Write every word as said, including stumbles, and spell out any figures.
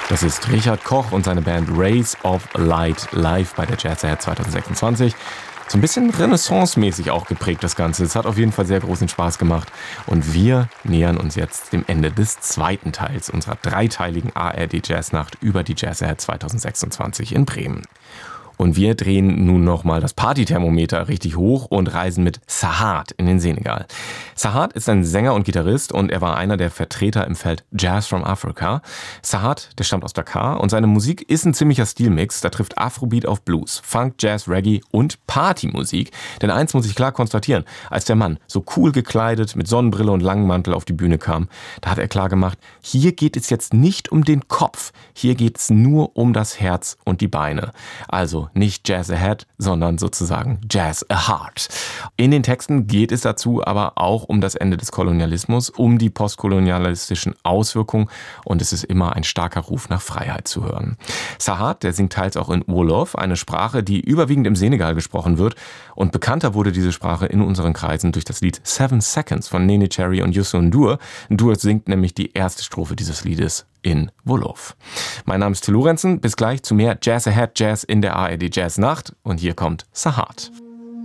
Das ist Richard Koch und seine Band Rays of Light live bei der Jazz Ahead zwanzig sechsundzwanzig. So ein bisschen Renaissance-mäßig auch geprägt das Ganze. Es hat auf jeden Fall sehr großen Spaß gemacht. Und wir nähern uns jetzt dem Ende des zweiten Teils unserer dreiteiligen A R D Jazznacht über die Jazz Ahead zwanzig sechsundzwanzig in Bremen. Und wir drehen nun nochmal das Partythermometer richtig hoch und reisen mit Sahad in den Senegal. Sahad ist ein Sänger und Gitarrist und er war einer der Vertreter im Feld Jazz from Africa. Sahad, der stammt aus Dakar und seine Musik ist ein ziemlicher Stilmix. Da trifft Afrobeat auf Blues, Funk, Jazz, Reggae und Partymusik. Denn eins muss ich klar konstatieren, als der Mann so cool gekleidet mit Sonnenbrille und langem Mantel auf die Bühne kam, da hat er klar gemacht, hier geht es jetzt nicht um den Kopf, hier geht es nur um das Herz und die Beine. Also nicht Jazz Ahead, sondern sozusagen Jazz a Heart. In den Texten geht es dazu aber auch um das Ende des Kolonialismus, um die postkolonialistischen Auswirkungen und es ist immer ein starker Ruf nach Freiheit zu hören. Sahad, der singt teils auch in Wolof, eine Sprache, die überwiegend im Senegal gesprochen wird und bekannter wurde diese Sprache in unseren Kreisen durch das Lied Seven Seconds von Nene Cherry und Youssou N'Dour. N'Dour singt nämlich die erste Strophe dieses Liedes in Wolof. Mein Name ist Till Lorenzen. Bis gleich zu mehr Jazz Ahead Jazz in der A R D Jazz Nacht. Und hier kommt Sahad.